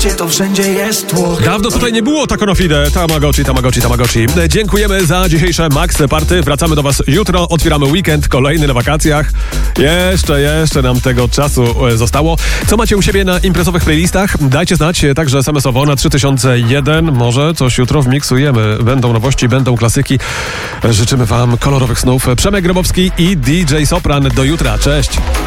mieście to wszędzie jest tłok. Dawno tutaj nie było Takonofide, Tamagotchi. Dziękujemy za dzisiejsze Max Party. Wracamy do was jutro, otwieramy weekend, kolejny na wakacjach. Jeszcze nam tego czasu zostało. Co macie u siebie na imprezowych playlistach? Dajcie znać, także SMS-owo na 3001. Może coś jutro wmiksujemy. Będą nowości, będą klasyki. Życzymy wam kolorowych snów. Przemek Grabowski i DJ Sopran. Do jutra. Cześć.